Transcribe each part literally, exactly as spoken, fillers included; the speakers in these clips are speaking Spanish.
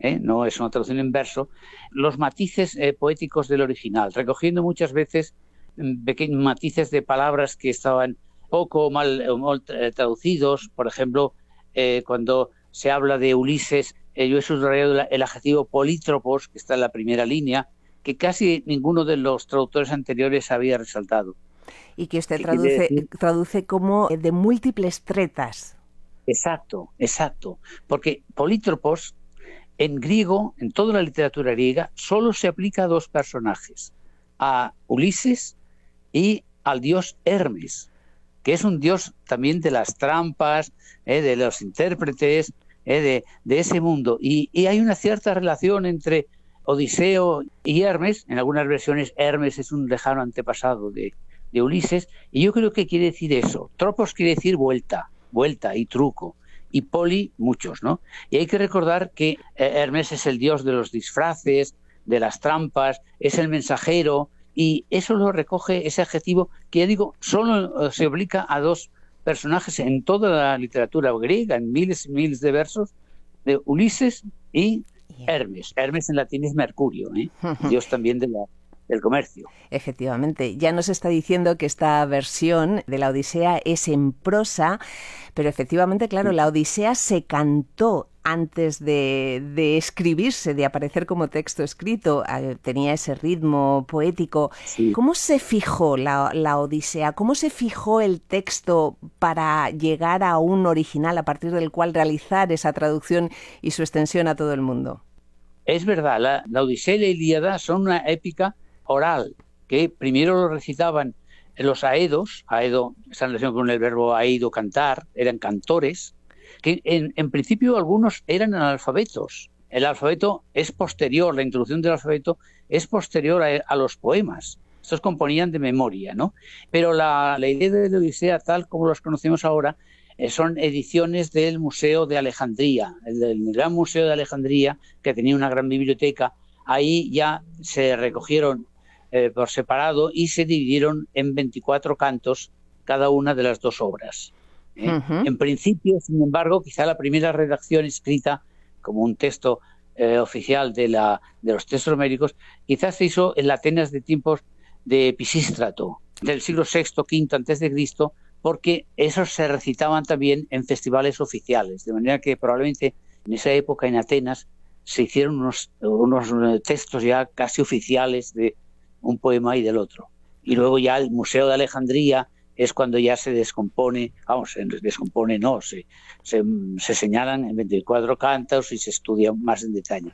¿eh? No es una traducción en verso, los matices eh, poéticos del original, recogiendo muchas veces mm, pequeños matices de palabras que estaban poco mal, eh, mal eh, traducidos. Por ejemplo, eh, cuando se habla de Ulises, eh, yo he subrayado el, el adjetivo polítropos, que está en la primera línea, que casi ninguno de los traductores anteriores había resaltado. Y que usted ¿Qué quiere traduce, decir? traduce como de múltiples tretas. Exacto, exacto. Porque polítropos, en griego, en toda la literatura griega, solo se aplica a dos personajes, a Ulises y al dios Hermes, que es un dios también de las trampas, eh, de los intérpretes, eh, de, de ese mundo. Y, y hay una cierta relación entre Odiseo y Hermes. En algunas versiones Hermes es un lejano antepasado de, de Ulises, y yo creo que quiere decir eso. Tropos quiere decir vuelta, vuelta y truco. Y poli, muchos, ¿no? Y hay que recordar que eh, Hermes es el dios de los disfraces, de las trampas, es el mensajero, y eso lo recoge ese adjetivo que, ya digo, solo se aplica a dos personajes en toda la literatura griega, en miles y miles de versos, de Ulises y Hermes. Hermes en latín es Mercurio, ¿eh? Dios también de la, del comercio. Efectivamente, ya nos está diciendo que esta versión de la Odisea es en prosa, pero efectivamente, claro, la Odisea se cantó antes de, de escribirse, de aparecer como texto escrito. Tenía ese ritmo poético. Sí. ¿Cómo se fijó la, la Odisea? ¿Cómo se fijó el texto para llegar a un original a partir del cual realizar esa traducción y su extensión a todo el mundo? Es verdad, la, la Odisea y la Ilíada son una épica oral, que primero lo recitaban los aedos. Aedo está en relación con el verbo aedo, cantar, eran cantores, que en, en principio algunos eran analfabetos. El alfabeto es posterior, la introducción del alfabeto es posterior a, a los poemas. Estos componían de memoria, ¿no? Pero la, la idea de la Odisea, tal como los conocemos ahora, eh, son ediciones del Museo de Alejandría, el del Gran Museo de Alejandría, que tenía una gran biblioteca. Ahí ya se recogieron eh, por separado y se dividieron en veinticuatro cantos cada una de las dos obras. ¿eh? Uh-huh. En principio, sin embargo, quizá la primera redacción escrita como un texto eh, oficial de, la, de los textos homéricos, quizás se hizo en la Atenas de tiempos de Pisístrato, del siglo sexto, quinto antes de Cristo, porque esos se recitaban también en festivales oficiales, de manera que probablemente en esa época en Atenas se hicieron unos, unos textos ya casi oficiales de un poema y del otro. Y luego ya el Museo de Alejandría es cuando ya se descompone, vamos, se descompone no, se, se, se señalan en veinticuatro cantos y se estudia más en detalle.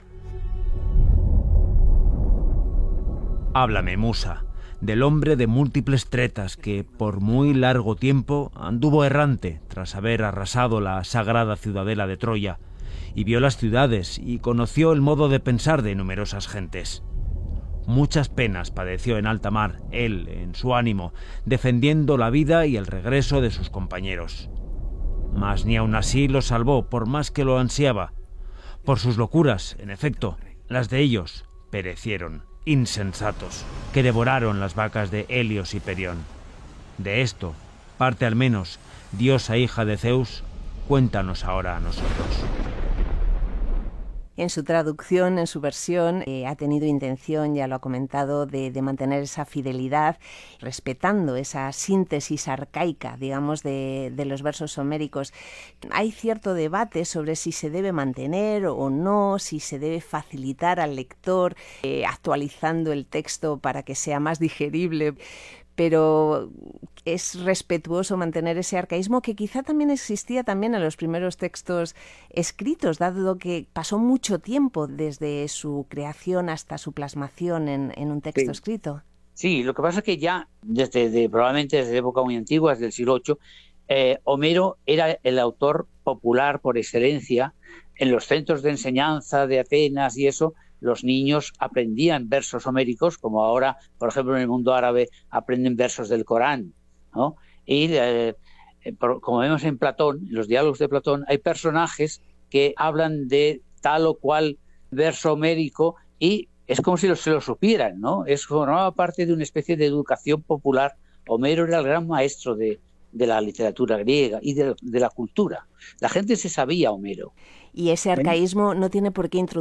Háblame, musa, del hombre de múltiples tretas que por muy largo tiempo anduvo errante tras haber arrasado la sagrada ciudadela de Troya, y vio las ciudades y conoció el modo de pensar de numerosas gentes. Muchas penas padeció en alta mar, él, en su ánimo, defendiendo la vida y el regreso de sus compañeros. Mas ni aun así lo salvó, por más que lo ansiaba. Por sus locuras, en efecto, las de ellos perecieron, insensatos, que devoraron las vacas de Helios y Perión. De esto, parte al menos, diosa hija de Zeus, cuéntanos ahora a nosotros. En su traducción, en su versión, eh, ha tenido intención, ya lo ha comentado, de, de mantener esa fidelidad, respetando esa síntesis arcaica, digamos, de, de los versos homéricos. Hay cierto debate sobre si se debe mantener o no, si se debe facilitar al lector, eh, actualizando el texto para que sea más digerible. Pero es respetuoso mantener ese arcaísmo que quizá también existía también en los primeros textos escritos, dado que pasó mucho tiempo desde su creación hasta su plasmación en, en un texto sí. escrito. Sí, lo que pasa es que ya desde de, probablemente desde época muy antigua, desde el siglo ocho, eh, Homero era el autor popular por excelencia. En los centros de enseñanza de Atenas y eso, los niños aprendían versos homéricos, como ahora, por ejemplo, en el mundo árabe aprenden versos del Corán, ¿no? Y eh, por, como vemos en Platón, en los diálogos de Platón, hay personajes que hablan de tal o cual verso homérico y es como si lo, se lo supieran, ¿no? Es formaba parte de una especie de educación popular. Homero era el gran maestro de, de la literatura griega y de, de la cultura. La gente se sabía Homero. Y ese arcaísmo no tiene por qué introducirse